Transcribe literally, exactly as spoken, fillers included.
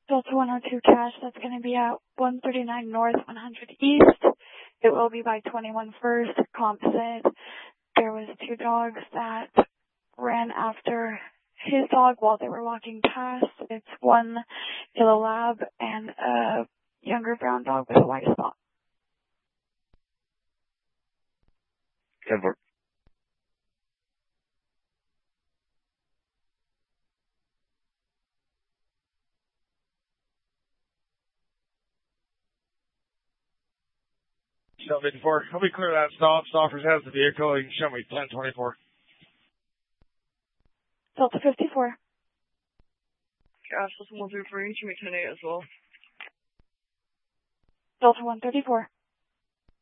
Delta one oh two cash, that's going to be at one thirty-nine North, one hundred East. It will be by twenty-one First. Composite. There was two dogs that ran after his dog while they were walking past. It's one yellow lab and a younger brown dog with a white spot. Denver. Delta fifty-four, help me clear that stop. Stoppers has the vehicle. You can show me ten twenty-four. Delta fifty-four. Cash, listen one through three, show me ten eight as well. Delta one thirty-four.